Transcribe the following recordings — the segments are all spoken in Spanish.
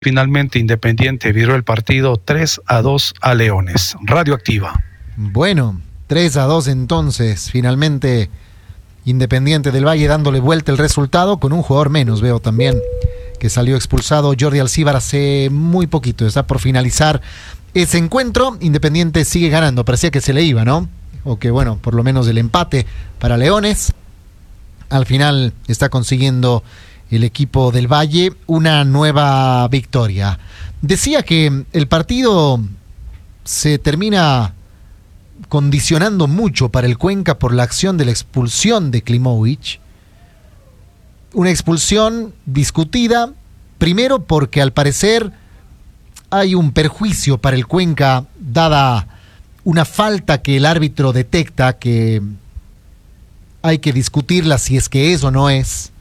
Finalmente, Independiente viró el partido 3-2 a Leones. Radioactiva. Bueno, 3-2 entonces. Finalmente, Independiente del Valle dándole vuelta el resultado con un jugador menos. Veo también que salió expulsado Jordi Alcíbar hace muy poquito. Está por finalizar ese encuentro. Independiente sigue ganando. Parecía que se le iba, ¿no? O que, bueno, por lo menos el empate para Leones. Al final está consiguiendo el equipo del Valle una nueva victoria. Decía que el partido se termina condicionando mucho para el Cuenca por la acción de la expulsión de Klimović. Una expulsión discutida, primero porque al parecer hay un perjuicio para el Cuenca, dada una falta que el árbitro detecta, que hay que discutirla si es que es o no es.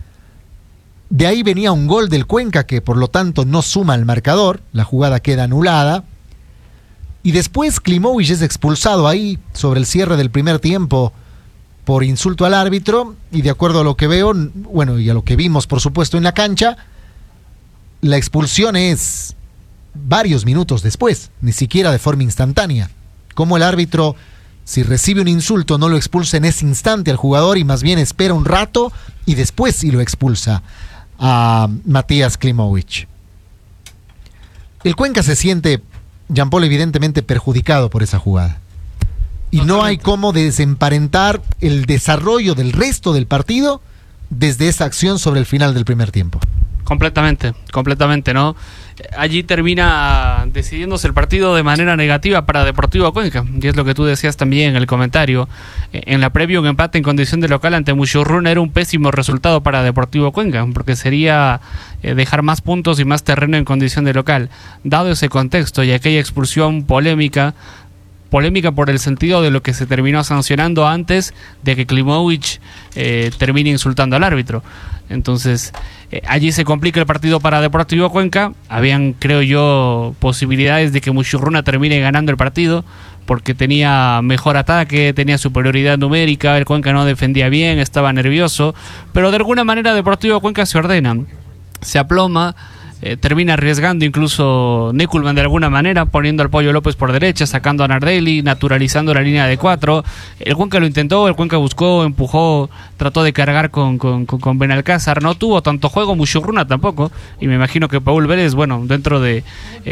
De ahí venía un gol del Cuenca que por lo tanto no suma al marcador, la jugada queda anulada. Y después Klimović es expulsado ahí sobre el cierre del primer tiempo por insulto al árbitro, y de acuerdo a lo que veo, bueno, y a lo que vimos por supuesto en la cancha, la expulsión es varios minutos después, ni siquiera de forma instantánea. Como el árbitro, si recibe un insulto, no lo expulsa en ese instante al jugador y más bien espera un rato y después sí lo expulsa a Matías Klimović. El Cuenca se siente, Jean Paul, evidentemente perjudicado por esa jugada. Y no hay cómo desemparentar el desarrollo del resto del partido desde esa acción sobre el final del primer tiempo. Completamente, ¿no? Allí termina decidiéndose el partido de manera negativa para Deportivo Cuenca, y es lo que tú decías también en el comentario. En la previa, un empate en condición de local ante Muchurruna era un pésimo resultado para Deportivo Cuenca, porque sería dejar más puntos y más terreno en condición de local. Dado ese contexto y aquella expulsión polémica por el sentido de lo que se terminó sancionando antes de que Klimović termine insultando al árbitro. Entonces, allí se complica el partido para Deportivo Cuenca. Habían, creo yo, posibilidades de que Muchurruna termine ganando el partido, porque tenía mejor ataque, tenía superioridad numérica, el Cuenca no defendía bien, estaba nervioso, pero de alguna manera Deportivo Cuenca se ordena, se aploma. Termina arriesgando incluso Neculman de alguna manera, poniendo al Pollo López por derecha, sacando a Nardelli, naturalizando la línea de 4. El Cuenca lo intentó, el Cuenca buscó, empujó, trató de cargar con Benalcázar. No tuvo tanto juego Muchurruna tampoco, y me imagino que Paul Vélez, bueno, dentro de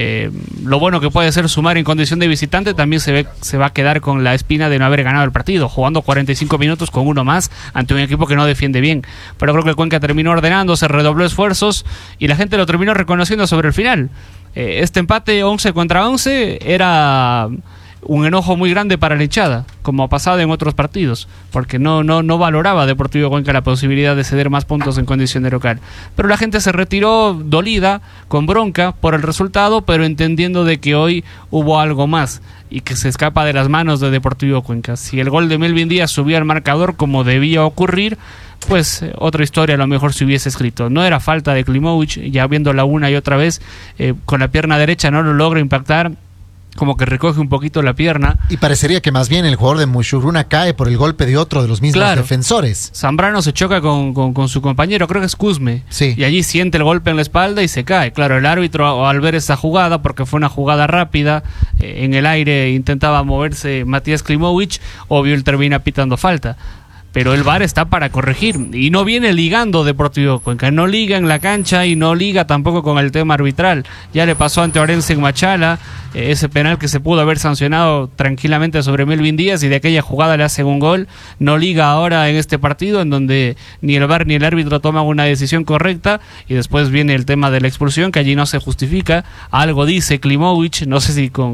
lo bueno que puede ser sumar en condición de visitante, también se va a quedar con la espina de no haber ganado el partido, jugando 45 minutos con uno más ante un equipo que no defiende bien. Pero creo que el Cuenca terminó ordenando, se redobló esfuerzos y la gente lo terminó reconociendo sobre el final. Este empate 11 contra 11 era un enojo muy grande para la hinchada, como ha pasado en otros partidos, porque no valoraba Deportivo Cuenca la posibilidad de ceder más puntos en condición de local. Pero la gente se retiró dolida, con bronca por el resultado, pero entendiendo de que hoy hubo algo más y que se escapa de las manos de Deportivo Cuenca. Si el gol de Melvin Díaz subía al marcador como debía ocurrir, pues otra historia a lo mejor se hubiese escrito. No era falta de Klimović, ya viéndola una y otra vez, con la pierna derecha no lo logra impactar, como que recoge un poquito la pierna. Y parecería que más bien el jugador de Muchurruna cae por el golpe de otro de los mismos defensores. Zambrano se choca con su compañero, creo que es Cuzme, sí. Y allí siente el golpe en la espalda y se cae. Claro, el árbitro, al ver esa jugada, porque fue una jugada rápida, en el aire intentaba moverse Matías Klimović, obvio él termina pitando falta. Pero el VAR está para corregir, y no viene ligando Deportivo Cuenca, no liga en la cancha y no liga tampoco con el tema arbitral. Ya le pasó ante Orense en Machala, ese penal que se pudo haber sancionado tranquilamente sobre Melvin Díaz, y de aquella jugada le hacen un gol. No liga ahora en este partido, en donde ni el VAR ni el árbitro toman una decisión correcta, y después viene el tema de la expulsión, que allí no se justifica. Algo dice Klimović, no sé si con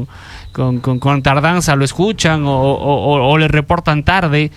tardanza lo escuchan o le reportan tarde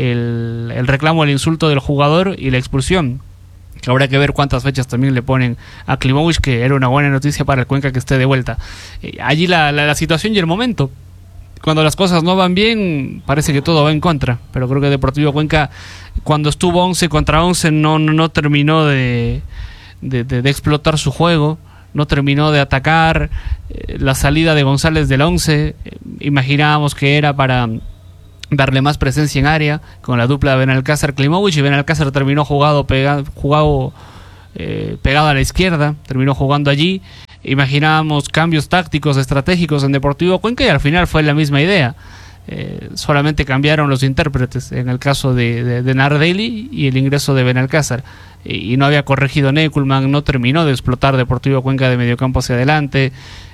el reclamo, el insulto del jugador y la expulsión. Habrá que ver cuántas fechas también le ponen a Klimović, que era una buena noticia para el Cuenca que esté de vuelta. Allí la situación y el momento. Cuando las cosas no van bien, parece que todo va en contra. Pero creo que Deportivo Cuenca, cuando estuvo 11 contra 11, no terminó de explotar su juego. No terminó de atacar. La salida de González del 11, imaginábamos que era para darle más presencia en área con la dupla de Benalcázar-Klimović, y Benalcázar terminó jugado pegada a la izquierda, terminó jugando allí. Imaginábamos cambios tácticos, estratégicos en Deportivo Cuenca y al final fue la misma idea. Solamente cambiaron los intérpretes en el caso de Nardelli y el ingreso de Benalcázar, y no había corregido Neckelmann, no terminó de explotar Deportivo Cuenca de mediocampo hacia adelante.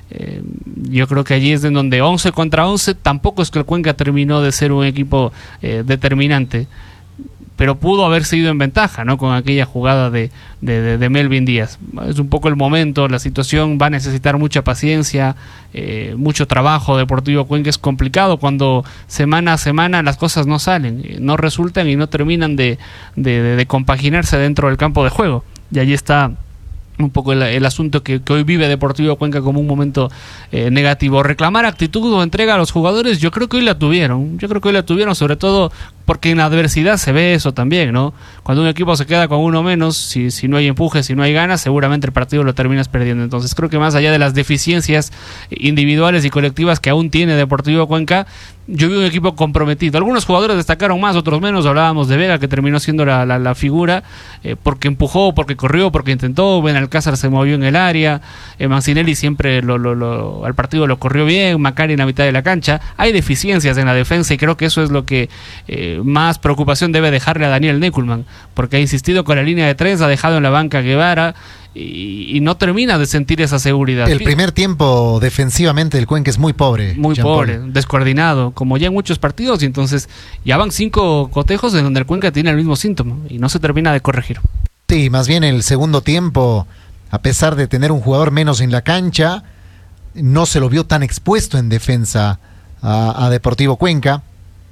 Yo creo que allí es en donde 11 contra 11 tampoco es que el Cuenca terminó de ser un equipo determinante, pero pudo haber sido en ventaja, ¿no? Con aquella jugada de Melvin Díaz. Es un poco el momento, la situación va a necesitar mucha paciencia, mucho trabajo. Deportivo Cuenca es complicado cuando semana a semana las cosas no salen, no resultan y no terminan de compaginarse dentro del campo de juego. Y allí está un poco el asunto que hoy vive Deportivo Cuenca como un momento negativo. Reclamar actitud o entrega a los jugadores, yo creo que hoy la tuvieron, sobre todo porque en la adversidad se ve eso también, ¿no? Cuando un equipo se queda con uno menos, si no hay empuje, si no hay ganas, seguramente el partido lo terminas perdiendo. Entonces creo que más allá de las deficiencias individuales y colectivas que aún tiene Deportivo Cuenca, yo vi un equipo comprometido. Algunos jugadores destacaron más, otros menos. Hablábamos de Vega, que terminó siendo la figura, porque empujó, porque corrió, porque intentó. Benalcázar se movió en el área. Mancinelli siempre al partido lo corrió bien. Macari en la mitad de la cancha. Hay deficiencias en la defensa y creo que eso es lo que más preocupación debe dejarle a Daniel Neckelmann, porque ha insistido con la línea de 3, ha dejado en la banca a Guevara y no termina de sentir esa seguridad. El primer tiempo defensivamente del Cuenca es muy pobre. Muy pobre, descoordinado, como ya en muchos partidos, y entonces ya van 5 cotejos en donde el Cuenca tiene el mismo síntoma y no se termina de corregir. Sí, más bien el segundo tiempo, a pesar de tener un jugador menos en la cancha, no se lo vio tan expuesto en defensa a Deportivo Cuenca.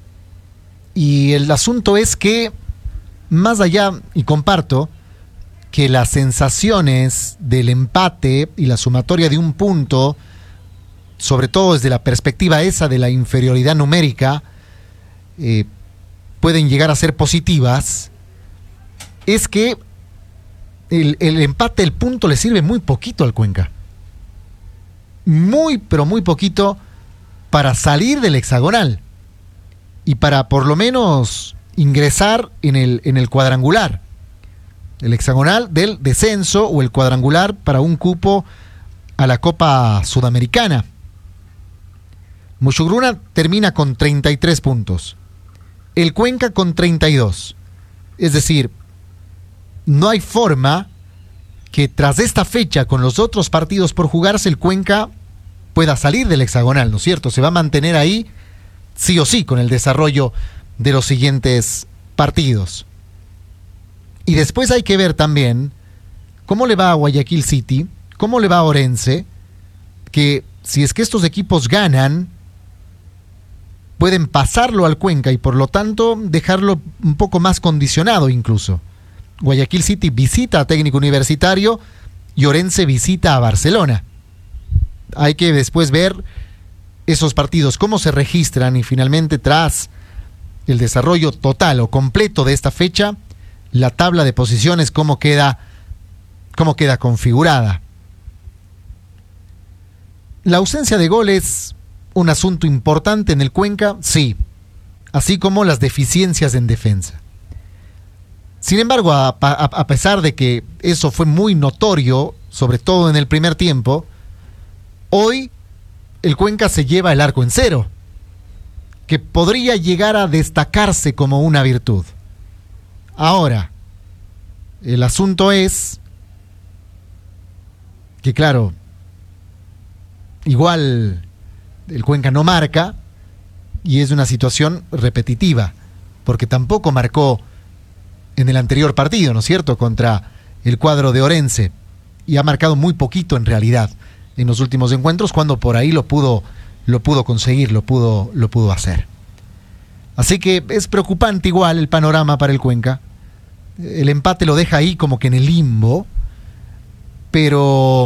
Y el asunto es que, más allá, y comparto, que las sensaciones del empate y la sumatoria de un punto, sobre todo desde la perspectiva esa de la inferioridad numérica, pueden llegar a ser positivas, es que el empate, el punto, le sirve muy poquito al Cuenca. Muy, pero muy poquito para salir del hexagonal y para por lo menos ingresar en el cuadrangular. El hexagonal del descenso o el cuadrangular para un cupo a la Copa Sudamericana. Muchugruna termina con 33 puntos. El Cuenca con 32. Es decir, no hay forma que tras esta fecha, con los otros partidos por jugarse, el Cuenca pueda salir del hexagonal, ¿no es cierto? Se va a mantener ahí sí o sí con el desarrollo de los siguientes partidos. Y después hay que ver también cómo le va a Guayaquil City, cómo le va a Orense, que si es que estos equipos ganan, pueden pasarlo al Cuenca y por lo tanto dejarlo un poco más condicionado incluso. Guayaquil City visita a Técnico Universitario y Orense visita a Barcelona. Hay que después ver esos partidos, cómo se registran y finalmente tras el desarrollo total o completo de esta fecha, la tabla de posiciones, cómo queda configurada. La ausencia de goles, un asunto importante en el Cuenca, sí, así como las deficiencias en defensa. Sin embargo, a pesar de que eso fue muy notorio, sobre todo en el primer tiempo, hoy el Cuenca se lleva el arco en cero, que podría llegar a destacarse como una virtud. Ahora, el asunto es que, claro, igual el Cuenca no marca y es una situación repetitiva, porque tampoco marcó en el anterior partido, ¿no es cierto?, contra el cuadro de Orense, y ha marcado muy poquito en realidad en los últimos encuentros, cuando por ahí lo pudo conseguir, lo pudo hacer. Así que es preocupante igual el panorama para el Cuenca. El empate lo deja ahí como que en el limbo, pero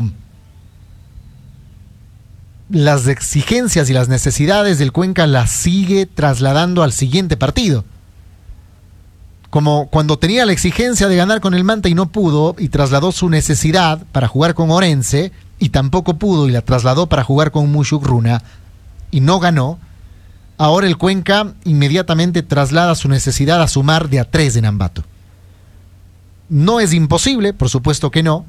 las exigencias y las necesidades del Cuenca las sigue trasladando al siguiente partido. Como cuando tenía la exigencia de ganar con el Manta y no pudo, y trasladó su necesidad para jugar con Orense, y tampoco pudo, y la trasladó para jugar con Muchugruna, y no ganó. Ahora el Cuenca inmediatamente traslada su necesidad a sumar de a 3 en Ambato. No es imposible, por supuesto que no,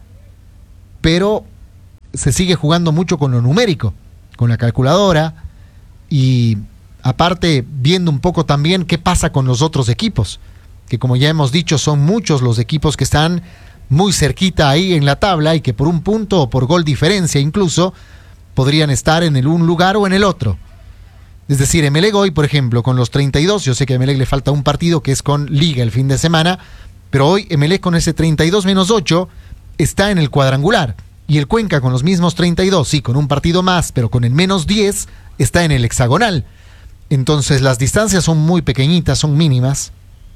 pero se sigue jugando mucho con lo numérico, con la calculadora, y aparte viendo un poco también qué pasa con los otros equipos, que como ya hemos dicho son muchos los equipos que están muy cerquita ahí en la tabla y que por un punto o por gol diferencia incluso podrían estar en el un lugar o en el otro. Es decir, Emelec hoy, por ejemplo, con los 32, yo sé que a Emelec le falta un partido que es con Liga el fin de semana, pero hoy Emelec con ese 32 menos 8 está en el cuadrangular. Y el Cuenca con los mismos 32, sí, con un partido más, pero con el menos 10, está en el hexagonal. Entonces las distancias son muy pequeñitas, son mínimas.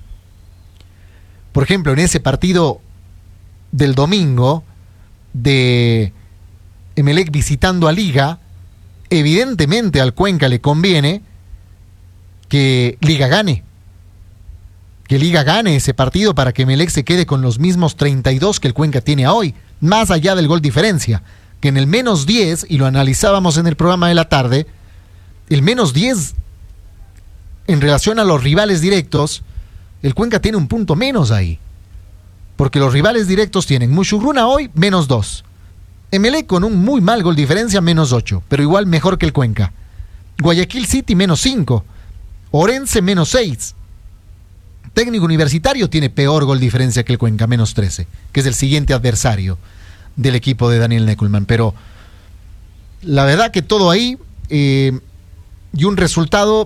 Por ejemplo, en ese partido del domingo de Emelec visitando a Liga, evidentemente al Cuenca le conviene que Liga gane. Que Liga gane ese partido para que Emelec se quede con los mismos 32 que el Cuenca tiene a hoy, más allá del gol diferencia, que en el menos 10, y lo analizábamos en el programa de la tarde, el menos 10 en relación a los rivales directos, el Cuenca tiene un punto menos ahí, porque los rivales directos tienen Mushurruna hoy menos 2, Emelec con un muy mal gol diferencia menos 8, pero igual mejor que el Cuenca, Guayaquil City menos 5, Orense menos 6, Técnico Universitario tiene peor gol diferencia que el Cuenca, menos 13, que es el siguiente adversario del equipo de Daniel Neckelman. Pero la verdad que todo ahí, y un resultado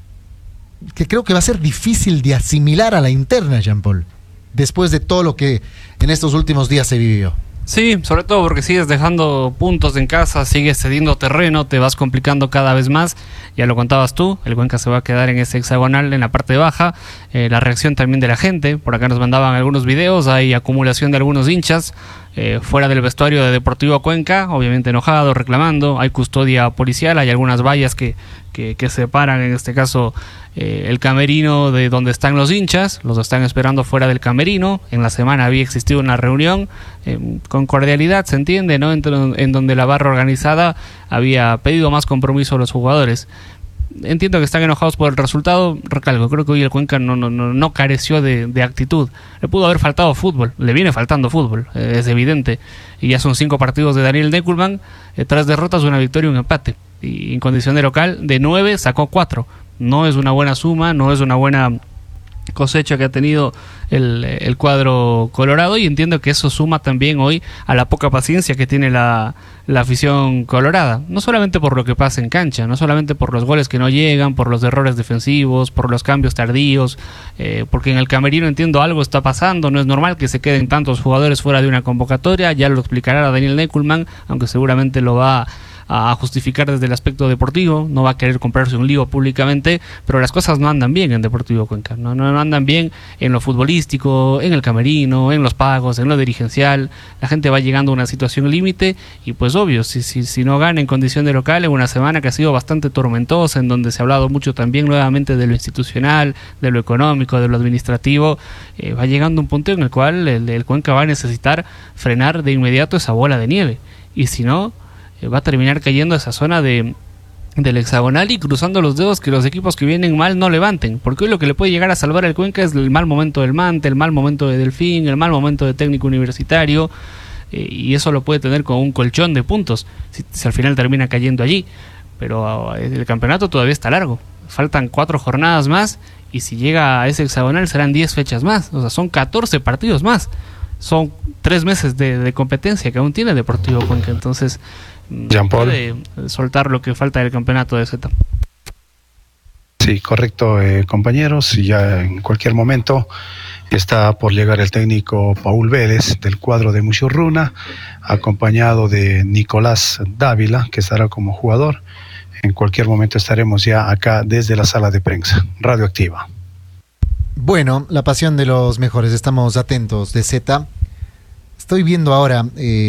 que creo que va a ser difícil de asimilar a la interna, Jean-Paul, después de todo lo que en estos últimos días se vivió. Sí, sobre todo porque sigues dejando puntos en casa, sigues cediendo terreno, te vas complicando cada vez más. Ya lo contabas tú, el Cuenca se va a quedar en ese hexagonal en la parte baja. La reacción también de la gente, por acá nos mandaban algunos videos, hay acumulación de algunos hinchas fuera del vestuario de Deportivo Cuenca, obviamente enojados, reclamando, hay custodia policial, hay algunas vallas que separan en este caso el camerino de donde están los hinchas, los están esperando fuera del camerino. En la semana había existido una reunión con cordialidad, se entiende, ¿no? En donde la barra organizada había pedido más compromiso a los jugadores. Entiendo que están enojados por el resultado, recalco, creo que hoy el Cuenca no careció de actitud. Le pudo haber faltado fútbol, le viene faltando fútbol, es evidente, y ya son 5 partidos de Daniel Neckelman, 3 derrotas, una victoria y un empate, y en condición de local de 9 sacó 4. No es una buena suma, no es una buena cosecha que ha tenido el cuadro colorado, y entiendo que eso suma también hoy a la poca paciencia que tiene la afición colorada, no solamente por lo que pasa en cancha, no solamente por los goles que no llegan, por los errores defensivos, por los cambios tardíos, porque en el camerino entiendo algo está pasando, no es normal que se queden tantos jugadores fuera de una convocatoria, ya lo explicará Daniel Neckelman, aunque seguramente lo va a justificar desde el aspecto deportivo, no va a querer comprarse un lío públicamente, pero las cosas no andan bien en Deportivo Cuenca, no andan bien en lo futbolístico, en el camerino, en los pagos, en lo dirigencial. La gente va llegando a una situación límite y pues obvio, si no gana en condición de local en una semana que ha sido bastante tormentosa, en donde se ha hablado mucho también nuevamente de lo institucional, de lo económico, de lo administrativo, va llegando un punto en el cual el Cuenca va a necesitar frenar de inmediato esa bola de nieve, y si no va a terminar cayendo a esa zona del hexagonal y cruzando los dedos que los equipos que vienen mal no levanten, porque hoy lo que le puede llegar a salvar al Cuenca es el mal momento del Mante, el mal momento de Delfín, el mal momento de Técnico Universitario, y eso lo puede tener con un colchón de puntos si al final termina cayendo allí, pero el campeonato todavía está largo, faltan 4 jornadas más, y si llega a ese hexagonal serán 10 fechas más, o sea, son 14 partidos más, son 3 meses de competencia que aún tiene Deportivo Cuenca, entonces Jean-Paul, puede soltar lo que falta del campeonato de Z. Sí, correcto, compañeros, y ya en cualquier momento está por llegar el técnico Paul Vélez del cuadro de Mushurruna, acompañado de Nicolás Dávila, que estará como jugador. En cualquier momento estaremos ya acá desde la sala de prensa radioactiva. Bueno, la pasión de los mejores, estamos atentos de Z. Estoy viendo ahora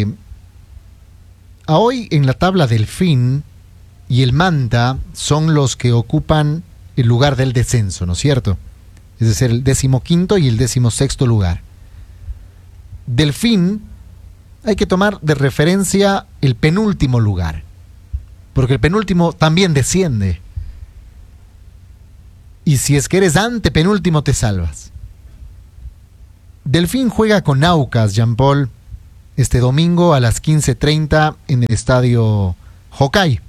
a hoy en la tabla Delfín y el Manta son los que ocupan el lugar del descenso, ¿no es cierto? Es decir, el 15º y el 16º lugar. Delfín hay que tomar de referencia el penúltimo lugar, porque el penúltimo también desciende. Y si es que eres antepenúltimo te salvas. Delfín juega con Aucas, Jean-Paul, este domingo a las 15:30 en el estadio Hokkaido.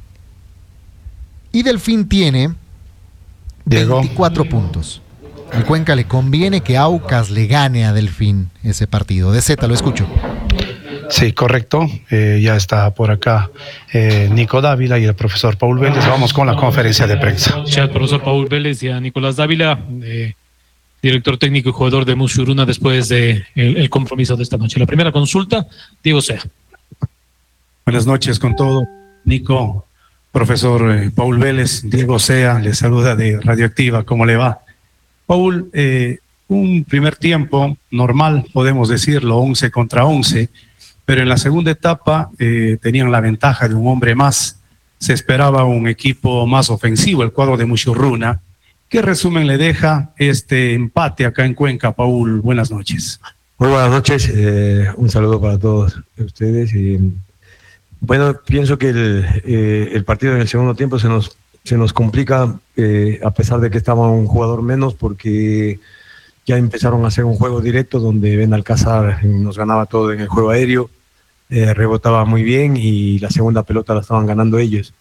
Y Delfín tiene Diego. 24 puntos. Al Cuenca le conviene que Aucas le gane a Delfín ese partido. De Z, lo escucho. Sí, correcto. Ya está por acá Nico Dávila y el profesor Paul Vélez. Vamos con la conferencia de prensa. Ya al profesor Paul Vélez y a Nicolás Dávila, director técnico y jugador de Mushuruna, después de el compromiso de esta noche. La primera consulta, Diego Sea. Buenas noches con todo. Nico, profesor Paul Vélez, Diego Sea, le saluda de Radioactiva. ¿Cómo le va? Paul, un primer tiempo normal, podemos decirlo, 11 contra 11, pero en la segunda etapa tenían la ventaja de un hombre más. Se esperaba un equipo más ofensivo, el cuadro de Mushuruna. ¿Qué resumen le deja este empate acá en Cuenca, Paul? Buenas noches. Muy buenas noches, un saludo para todos ustedes. Bueno, pienso que el partido en el segundo tiempo se nos complica, a pesar de que estaba un jugador menos, porque ya empezaron a hacer un juego directo donde Benalcázar nos ganaba todo en el juego aéreo, rebotaba muy bien y la segunda pelota la estaban ganando ellos.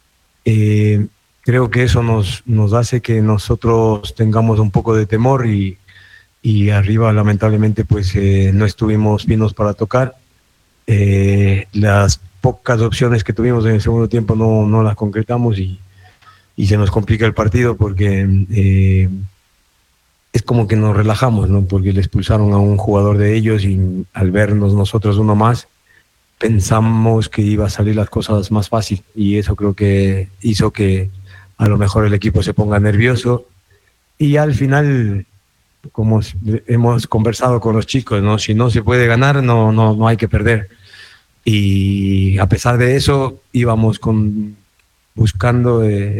Creo que eso nos hace que nosotros tengamos un poco de temor y arriba lamentablemente pues no estuvimos finos para tocar. Las pocas opciones que tuvimos en el segundo tiempo no las concretamos y se nos complica el partido porque es como que nos relajamos, ¿no? Porque le expulsaron a un jugador de ellos y al vernos nosotros uno más pensamos que iba a salir las cosas más fácil y eso creo que hizo que a lo mejor el equipo se ponga nervioso y al final, como hemos conversado con los chicos, ¿no? Si no se puede ganar, no hay que perder. Y a pesar de eso, íbamos buscando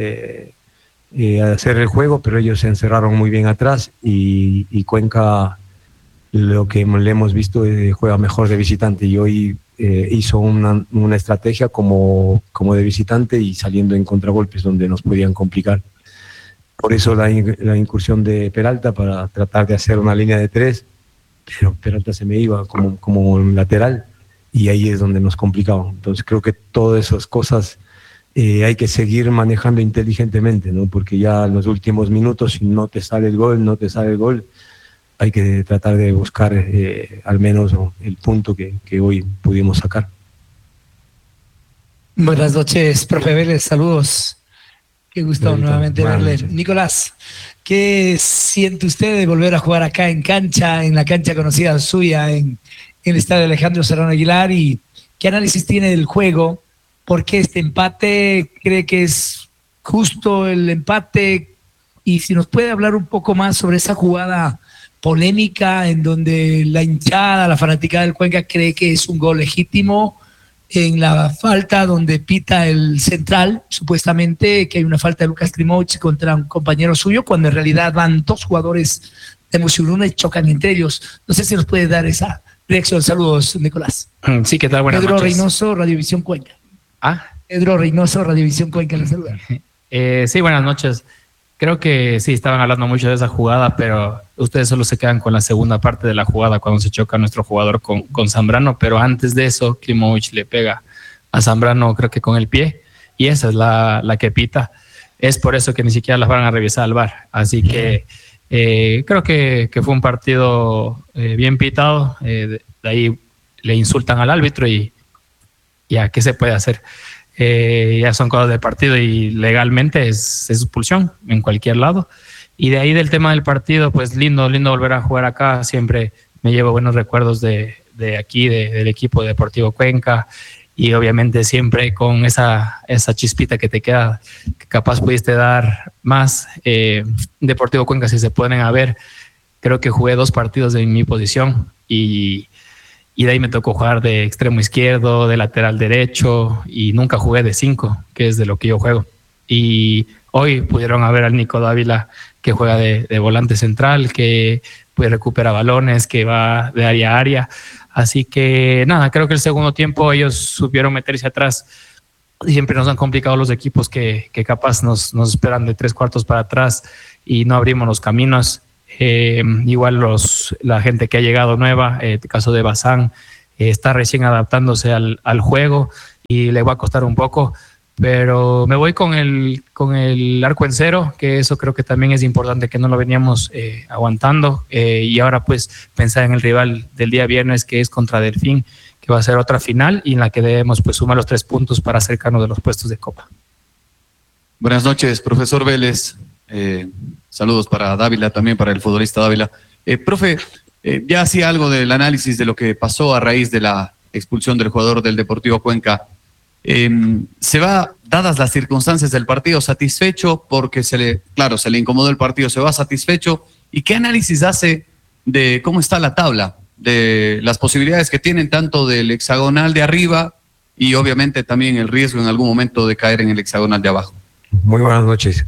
hacer el juego, pero ellos se encerraron muy bien atrás y Cuenca, lo que le hemos visto, juega mejor de visitante y hoy hizo una estrategia como de visitante y saliendo en contragolpes donde nos podían complicar. Por eso la incursión de Peralta para tratar de hacer una línea de 3, pero Peralta se me iba como lateral y ahí es donde nos complicaba. Entonces creo que todas esas cosas hay que seguir manejando inteligentemente, ¿no? Porque ya en los últimos minutos, si no te sale el gol, hay que tratar de buscar al menos el punto que hoy pudimos sacar. Buenas noches, profe Vélez, saludos. Qué gusto nuevamente verle. Nicolás, ¿qué siente usted de volver a jugar acá en la cancha conocida suya, en el estadio Alejandro Serrano Aguilar? ¿Y qué análisis tiene del juego? ¿Por qué este empate? ¿Cree que es justo el empate? Y si nos puede hablar un poco más sobre esa jugada polémica en donde la hinchada, la fanaticada del Cuenca cree que es un gol legítimo, en la falta donde pita el central, supuestamente que hay una falta de Lucas Climovich contra un compañero suyo, cuando en realidad van dos jugadores de Mushuruna y chocan entre ellos. No sé si nos puede dar esa reacción. Saludos, Nicolás. Sí, ¿qué tal? Buenas Pedro noches. Reynoso, Radiovisión Cuenca. Ah, Pedro Reynoso, Radiovisión Cuenca, le saluda. sí, buenas noches. Creo que sí, estaban hablando mucho de esa jugada, pero ustedes solo se quedan con la segunda parte de la jugada cuando se choca nuestro jugador con Zambrano, pero antes de eso, Klimovich le pega a Zambrano, creo que con el pie, y esa es la que pita. Es por eso que ni siquiera las van a revisar al VAR. Así que creo que fue un partido bien pitado. De ahí le insultan al árbitro y ya, ¿qué se puede hacer? Ya son cosas del partido y legalmente es expulsión en cualquier lado. Y de ahí del tema del partido, pues lindo volver a jugar acá. Siempre me llevo buenos recuerdos de aquí, del equipo de Deportivo Cuenca, y obviamente siempre con esa chispita que te queda, que capaz pudiste dar más. Deportivo Cuenca, si se pueden a ver, creo que jugué 2 partidos en mi posición y de ahí me tocó jugar de extremo izquierdo, de lateral derecho, y nunca jugué de 5, que es de lo que yo juego. Y hoy pudieron ver al Nico Dávila, que juega de volante central, que pues recupera balones, que va de área a área. Así que nada, creo que el segundo tiempo ellos supieron meterse atrás. Siempre nos han complicado los equipos que capaz nos esperan de 3 cuartos para atrás y no abrimos los caminos. Igual la gente que ha llegado nueva, el caso de Bazán, está recién adaptándose al juego y le va a costar un poco, pero me voy con el arco en cero, que eso creo que también es importante, que no lo veníamos aguantando, y ahora pues pensar en el rival del día viernes, que es contra Delfín, que va a ser otra final y en la que debemos pues sumar los 3 puntos para acercarnos de los puestos de Copa. Buenas noches, profesor Vélez. Saludos para Dávila, también para el futbolista Dávila. Profe, ya hacía algo del análisis de lo que pasó a raíz de la expulsión del jugador del Deportivo Cuenca. ¿Se va, dadas las circunstancias del partido, satisfecho porque se le incomodó el partido, se va satisfecho? ¿Y qué análisis hace de cómo está la tabla, de las posibilidades que tienen tanto del hexagonal de arriba y obviamente también el riesgo en algún momento de caer en el hexagonal de abajo? Muy buenas noches.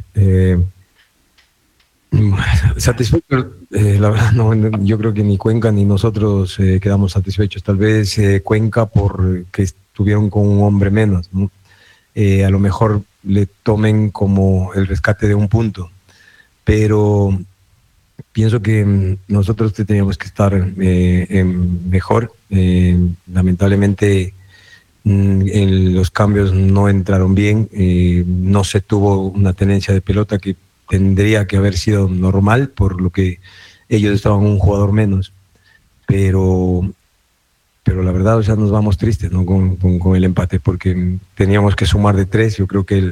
Satisfecho, la verdad, no, yo creo que ni Cuenca ni nosotros quedamos satisfechos. Tal vez Cuenca porque estuvieron con un hombre menos, ¿no? A lo mejor le tomen como el rescate de un punto, pero pienso que nosotros teníamos que estar mejor. Lamentablemente los cambios no entraron bien, no se tuvo una tenencia de pelota que tendría que haber sido normal, por lo que ellos estaban un jugador menos, pero la verdad, o sea, nos vamos tristes, ¿no? con el empate, porque teníamos que sumar de 3. Yo creo que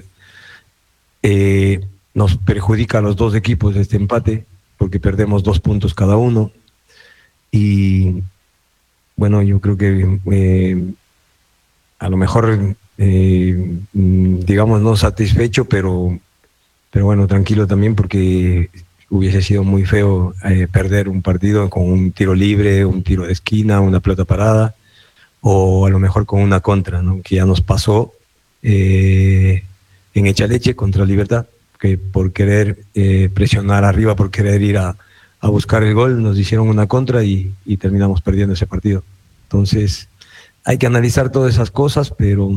nos perjudica a los dos equipos este empate, porque perdemos 2 puntos cada uno, y bueno, yo creo que a lo mejor digamos no satisfecho, pero bueno, tranquilo también, porque hubiese sido muy feo perder un partido con un tiro libre, un tiro de esquina, una pelota parada, o a lo mejor con una contra, ¿no? Que ya nos pasó en Echaleche contra Libertad, que por querer presionar arriba, por querer ir a buscar el gol, nos hicieron una contra y terminamos perdiendo ese partido. Entonces hay que analizar todas esas cosas, pero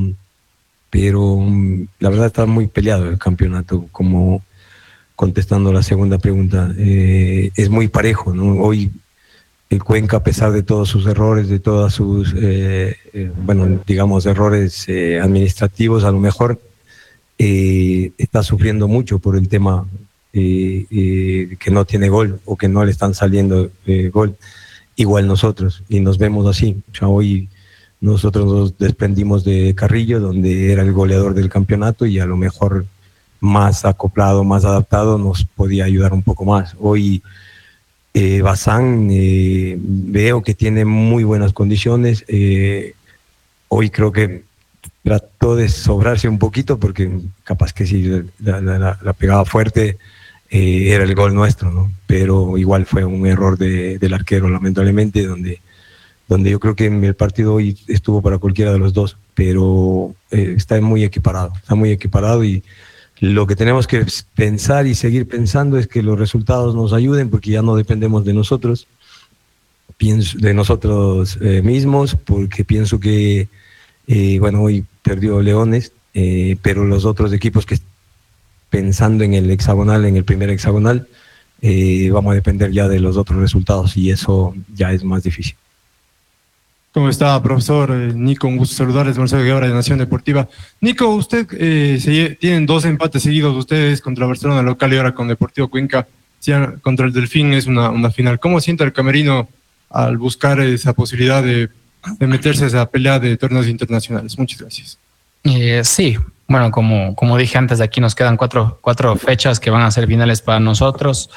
la verdad está muy peleado el campeonato. Como contestando la segunda pregunta, es muy parejo, ¿no? Hoy el Cuenca, a pesar de todos sus errores, de todas sus bueno, digamos errores administrativos, a lo mejor está sufriendo mucho por el tema que no tiene gol, o que no le están saliendo gol, igual nosotros, y nos vemos así. O sea, hoy nosotros nos desprendimos de Carrillo, donde era el goleador del campeonato, y a lo mejor más acoplado, más adaptado, nos podía ayudar un poco más. Hoy Bazán veo que tiene muy buenas condiciones. Hoy creo que trató de sobrarse un poquito, porque capaz que si la pegaba fuerte era el gol nuestro, ¿no? Pero igual fue un error del arquero, lamentablemente, donde yo creo que el partido hoy estuvo para cualquiera de los dos, pero está muy equiparado, y lo que tenemos que pensar y seguir pensando es que los resultados nos ayuden, porque ya no dependemos de nosotros, mismos, porque pienso que, bueno, hoy perdió Leones, pero los otros equipos que pensando en el hexagonal, en el primer hexagonal, vamos a depender ya de los otros resultados, y eso ya es más difícil. ¿Cómo está, profesor? Nico, un gusto saludarles, Marcelo Guevara de Nación Deportiva. Nico, usted tienen 2 empates seguidos ustedes contra Barcelona local y ahora con Deportivo Cuenca. Contra el Delfín es una final. ¿Cómo siente el camerino al buscar esa posibilidad de meterse a esa pelea de torneos internacionales? Muchas gracias. Sí, bueno, como dije antes, de aquí nos quedan cuatro fechas que van a ser finales para nosotros.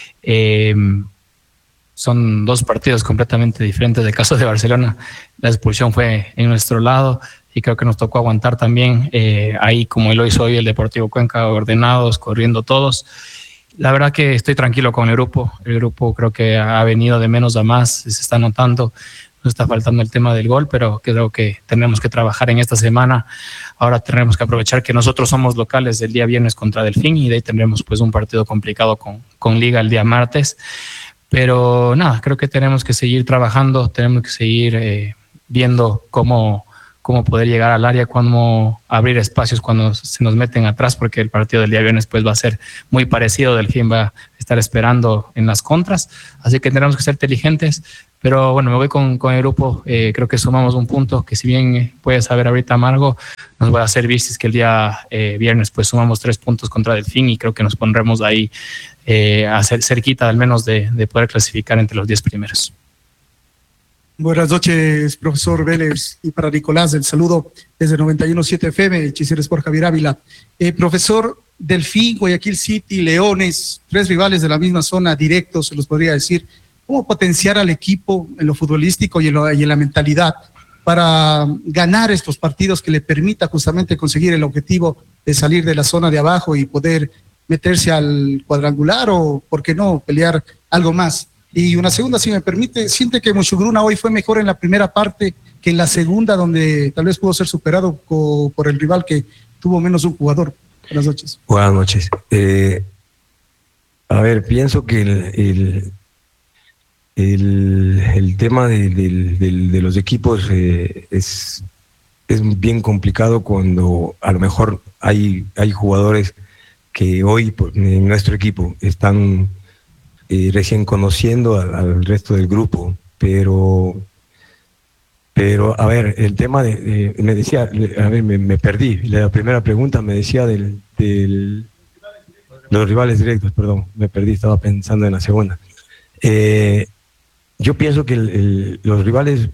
Son 2 partidos completamente diferentes. Del caso de Barcelona, la expulsión fue en nuestro lado y creo que nos tocó aguantar también ahí, como lo hizo hoy el Deportivo Cuenca, ordenados, corriendo todos. La verdad que estoy tranquilo con el grupo. El grupo creo que ha venido de menos a más, se está notando. Nos está faltando el tema del gol, pero creo que tenemos que trabajar en esta semana. Ahora tenemos que aprovechar que nosotros somos locales el día viernes contra Delfín, y de ahí tendremos pues un partido complicado con Liga el día martes. Pero nada, creo que tenemos que seguir trabajando, tenemos que seguir viendo cómo cómo poder llegar al área, cómo abrir espacios cuando se nos meten atrás, porque el partido del día viernes pues va a ser muy parecido. Delfín va a estar esperando en las contras, así que tendremos que ser inteligentes. Pero bueno, me voy con el grupo. Creo que sumamos un punto que, si bien puede saber ahorita amargo, nos va a servir si es que el día viernes pues sumamos 3 puntos contra Delfín, y creo que nos pondremos ahí a ser cerquita al menos de poder clasificar entre los 10 primeros. Buenas noches, profesor Vélez, y para Nicolás el saludo desde 91.7 FM, Hechicero Sport Javier Ávila. Profesor, Delfín, Guayaquil City, Leones, 3 rivales de la misma zona, directos, se los podría decir. ¿Cómo potenciar al equipo en lo futbolístico y en la mentalidad para ganar estos partidos que le permita justamente conseguir el objetivo de salir de la zona de abajo y poder meterse al cuadrangular o, por qué no, pelear algo más? Y una segunda, si me permite, ¿siente que Mushugruna hoy fue mejor en la primera parte que en la segunda, donde tal vez pudo ser superado por el rival que tuvo menos un jugador? Buenas noches. Buenas noches. A ver, pienso que el tema de los equipos es bien complicado cuando a lo mejor hay jugadores que hoy en nuestro equipo están recién conociendo al resto del grupo, pero a ver, el tema me decía, a ver, me perdí, la primera pregunta me decía los rivales directos, perdón, me perdí, estaba pensando en la segunda. Yo pienso que los rivales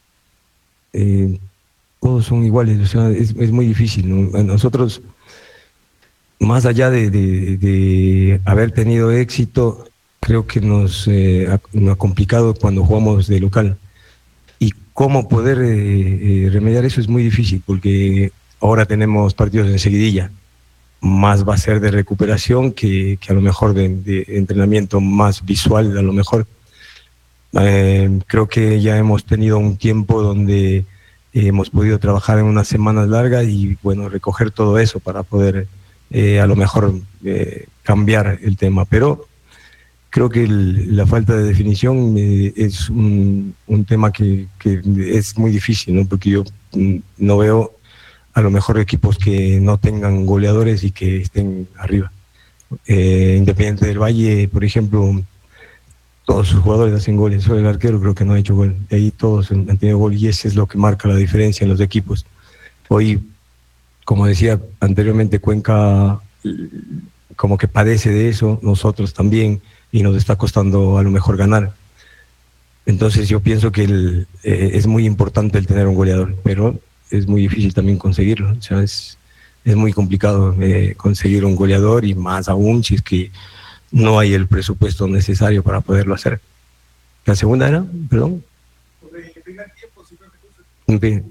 todos son iguales, o sea, es muy difícil, ¿no? Nosotros, más allá de haber tenido éxito, creo que nos ha complicado cuando jugamos de local. Y cómo poder remediar eso es muy difícil, porque ahora tenemos partidos en seguidilla, más va a ser de recuperación que a lo mejor de entrenamiento más visual, a lo mejor. Creo que ya hemos tenido un tiempo donde hemos podido trabajar en unas semanas largas y bueno, recoger todo eso para poder a lo mejor cambiar el tema, pero creo que la falta de definición es un tema que es muy difícil, ¿no? Porque yo no veo a lo mejor equipos que no tengan goleadores y que estén arriba. Independiente del Valle, por ejemplo, todos sus jugadores hacen goles, solo el arquero creo que no ha hecho gol, de ahí todos han tenido gol y ese es lo que marca la diferencia en los equipos. Hoy, como decía anteriormente, Cuenca como que padece de eso, nosotros también, y nos está costando a lo mejor ganar. Entonces yo pienso que es muy importante el tener un goleador, pero es muy difícil también conseguirlo, o sea, es muy complicado conseguir un goleador, y más aún si es que no hay el presupuesto necesario para poderlo hacer. ¿La segunda era? Perdón. El primer tiempo,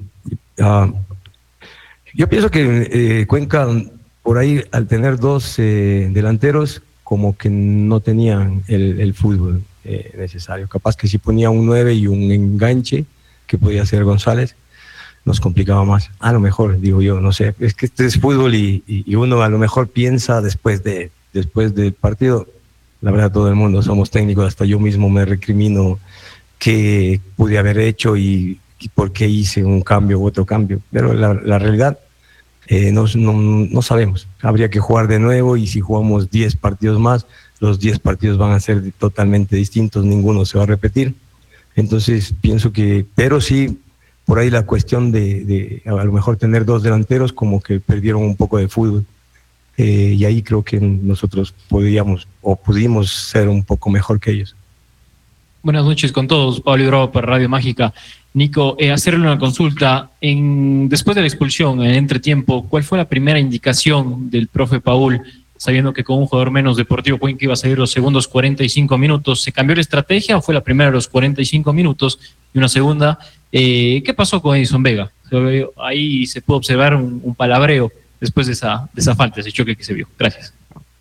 yo pienso que Cuenca, por ahí, al tener 2 delanteros, como que no tenían el fútbol necesario. Capaz que si ponía un 9 y un enganche, que podía ser González, nos complicaba más. A lo mejor, digo yo, no sé, es que este es fútbol y uno a lo mejor piensa después del partido. La verdad, todo el mundo somos técnicos, hasta yo mismo me recrimino qué pude haber hecho y por qué hice un cambio u otro cambio, pero la realidad no sabemos. Habría que jugar de nuevo, y si jugamos 10 partidos más, los 10 partidos van a ser totalmente distintos, ninguno se va a repetir. Entonces pienso que, pero sí, por ahí la cuestión de a lo mejor tener 2 delanteros como que perdieron un poco de fútbol. Y ahí creo que nosotros pudimos ser un poco mejor que ellos. Buenas noches con todos, Pablo Hidrobo para Radio Mágica. Nico, hacerle una consulta. Después de la expulsión, en entretiempo, ¿cuál fue la primera indicación del profe Paul, sabiendo que con un jugador menos Deportivo Cuenca iba a salir los segundos 45 minutos? ¿Se cambió la estrategia o fue la primera de los 45 minutos? Y una segunda, ¿qué pasó con Edison Vega? Ahí se pudo observar un palabreo después de esa falta, ese choque que se vio. Gracias.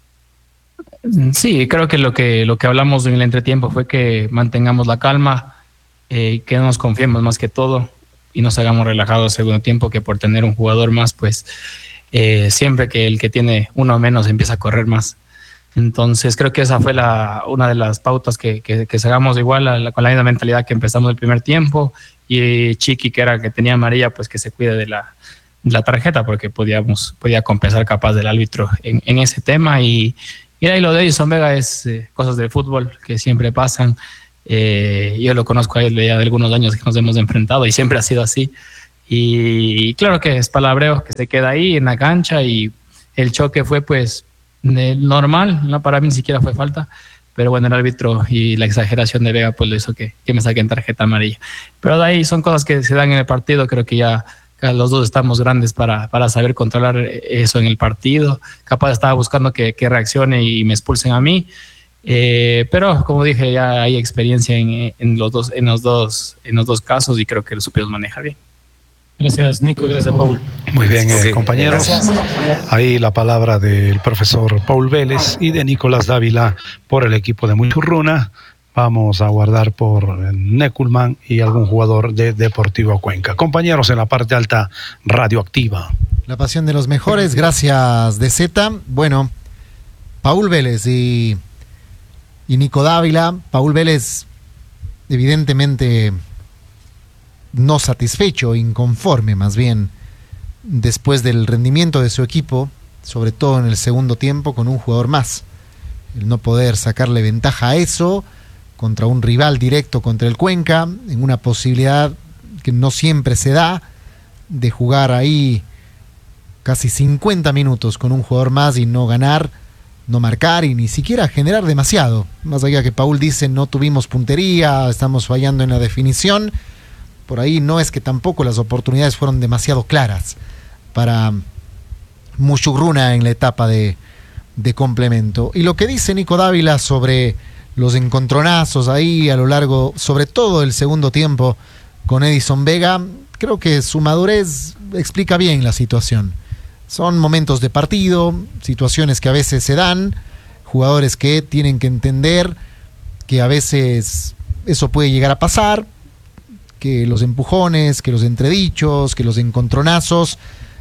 Sí, creo que lo que hablamos en el entretiempo fue que mantengamos la calma, que no nos confiemos más que todo y nos hagamos relajados al segundo tiempo, que por tener un jugador más, pues siempre que el que tiene uno menos empieza a correr más. Entonces creo que esa fue una de las pautas que sacamos igual con la misma mentalidad que empezamos el primer tiempo, y Chiqui, que era el que tenía amarilla, pues que se cuide de la tarjeta, porque podía compensar capaz del árbitro en ese tema. Y ahí lo de Edison Vega es cosas de fútbol que siempre pasan. Yo lo conozco a él ya de algunos años que nos hemos enfrentado y siempre ha sido así. Y claro que es palabreo que se queda ahí en la cancha, y el choque fue pues normal, no, para mí ni siquiera fue falta, pero bueno, el árbitro y la exageración de Vega pues lo hizo que me saquen tarjeta amarilla. Pero de ahí son cosas que se dan en el partido. Creo que ya los dos estamos grandes para saber controlar eso en el partido. Capaz estaba buscando que reaccione y me expulsen a mí, pero como dije, ya hay experiencia en los dos casos, y creo que lo supimos manejar bien. Gracias, Nico. Gracias, Paul. Muy bien, compañeros. Ahí la palabra del profesor Paul Vélez y de Nicolás Dávila por el equipo de Muchurruna. Vamos a guardar por Neculman y algún jugador de Deportivo Cuenca. Compañeros, en la parte alta, radioactiva. La pasión de los mejores, gracias de Z. Bueno, Paul Vélez y Nico Dávila. Paul Vélez, evidentemente no satisfecho, inconforme más bien, después del rendimiento de su equipo, sobre todo en el segundo tiempo, con un jugador más. El no poder sacarle ventaja a eso contra un rival directo contra el Cuenca, en una posibilidad que no siempre se da, de jugar ahí casi 50 minutos con un jugador más y no ganar, no marcar y ni siquiera generar demasiado. Más allá que Paul dice no tuvimos puntería, estamos fallando en la definición, por ahí no es que tampoco las oportunidades fueron demasiado claras para Muchurruna en la etapa de complemento. Y lo que dice Nico Dávila sobre los encontronazos ahí a lo largo, sobre todo el segundo tiempo con Edison Vega, creo que su madurez explica bien la situación. Son momentos de partido, situaciones que a veces se dan, jugadores que tienen que entender que a veces eso puede llegar a pasar, que los empujones, que los entredichos, que los encontronazos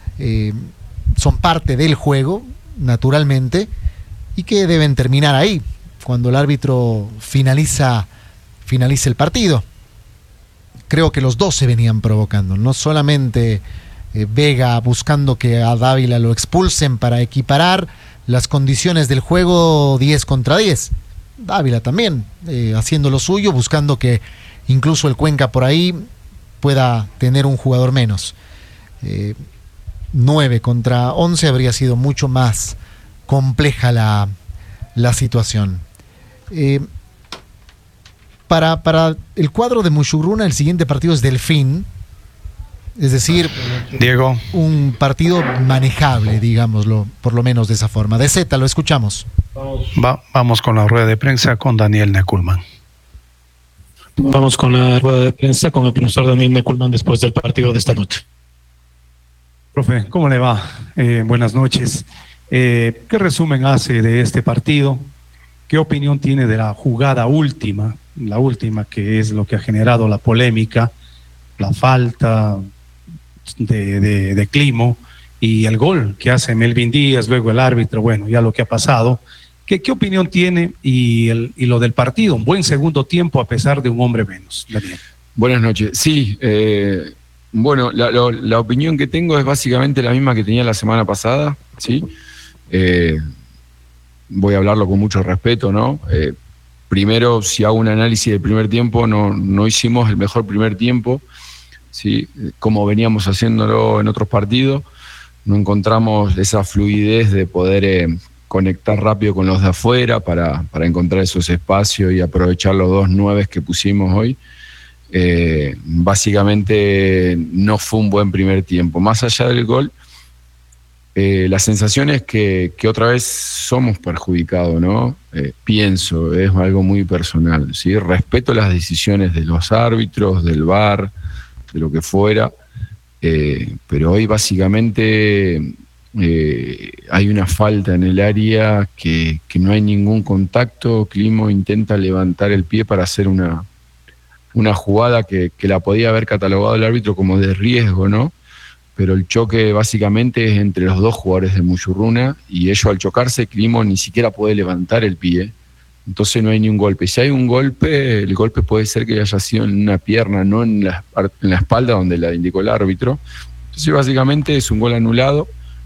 son parte del juego, naturalmente, y que deben terminar ahí, cuando el árbitro finaliza el partido. Creo que los dos se venían provocando, no solamente Vega buscando que a Dávila lo expulsen para equiparar las condiciones del juego 10 contra 10. Dávila también haciendo lo suyo, buscando que incluso el Cuenca por ahí pueda tener un jugador menos. 9 contra 11 habría sido mucho más compleja la situación. Para el cuadro de Muchurruna, el siguiente partido es Delfín, es decir, Diego, un partido manejable, digámoslo, por lo menos de esa forma. De Z, lo escuchamos. Vamos con la rueda de prensa con Daniel Neculman. Vamos con la rueda de prensa con el profesor Daniel Neculman después del partido de esta noche. Profe, ¿cómo le va? Buenas noches. ¿Qué resumen hace de este partido? ¿Qué opinión tiene de la jugada última? La última, que es lo que ha generado la polémica, la falta de Climo y el gol que hace Melvin Díaz, luego el árbitro, bueno, ya lo que ha pasado. ¿Qué opinión tiene y lo del partido? Un buen segundo tiempo a pesar de un hombre menos. Daniel. Buenas noches. Sí, bueno, la opinión que tengo es básicamente la misma que tenía la semana pasada, ¿sí? Voy a hablarlo con mucho respeto, ¿no? Primero, si hago un análisis del primer tiempo, no hicimos el mejor primer tiempo, ¿sí? Como veníamos haciéndolo en otros partidos, no encontramos esa fluidez de poder conectar rápido con los de afuera para encontrar esos espacios y aprovechar los 2 9 que pusimos hoy. Básicamente no fue un buen primer tiempo. Más allá del gol, la sensación es que otra vez somos perjudicados, ¿no? Pienso, es algo muy personal, ¿sí? Respeto las decisiones de los árbitros, del VAR, de lo que fuera, pero hoy básicamente hay una falta en el área que no hay ningún contacto. Climo intenta levantar el pie para hacer una jugada que la podía haber catalogado el árbitro como de riesgo, ¿no? Pero el choque básicamente es entre los dos jugadores de Muchurruna y ellos al chocarse, Climo ni siquiera puede levantar el pie, Entonces no hay ni un golpe. Si hay un golpe, el golpe puede ser que haya sido en una pierna, no en la espalda donde la indicó el árbitro. Entonces básicamente es un gol anulado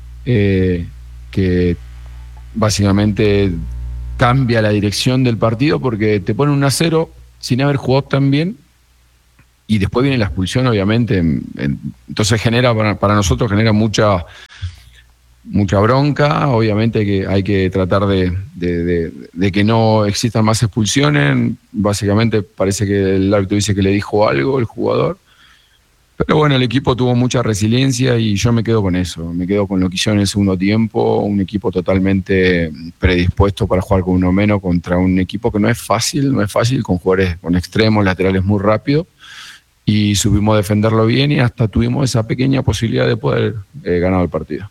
que básicamente cambia la dirección del partido porque te pone 1-0 sin haber jugado tan bien y después viene la expulsión, obviamente. Entonces para nosotros genera mucha bronca. Obviamente hay que tratar de que no existan más expulsiones. Básicamente parece que el árbitro dice que le dijo algo el jugador. Pero bueno, el equipo tuvo mucha resiliencia y yo me quedo con eso. Me quedo con lo que hicieron en el segundo tiempo. Un equipo totalmente predispuesto para jugar con uno menos contra un equipo que no es fácil, con jugadores con extremos, laterales muy rápidos. Y supimos defenderlo bien y hasta tuvimos esa pequeña posibilidad de poder ganar el partido.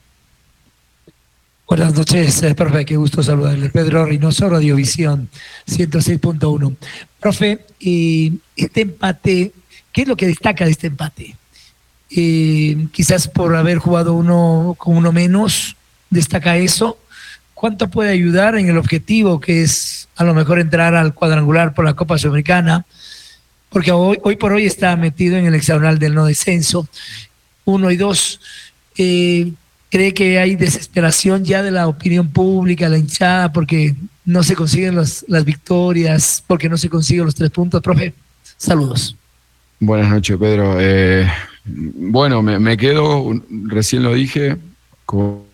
Buenas noches, profe, qué gusto saludarle. Pedro Reynoso, Radiovisión 106.1. Profe, este empate, ¿qué es lo que destaca de este empate? Quizás por haber jugado uno con uno menos, destaca eso. ¿Cuánto puede ayudar en el objetivo que es a lo mejor entrar al cuadrangular por la Copa Sudamericana? Porque hoy por hoy está metido en el hexagonal del no descenso. 1 y 2. ¿Cree que hay desesperación ya de la opinión pública, la hinchada, porque no se consiguen las victorias, porque no se consiguen los 3 puntos? Profe, saludos. Buenas noches, Pedro. Bueno, me quedo, recién lo dije, con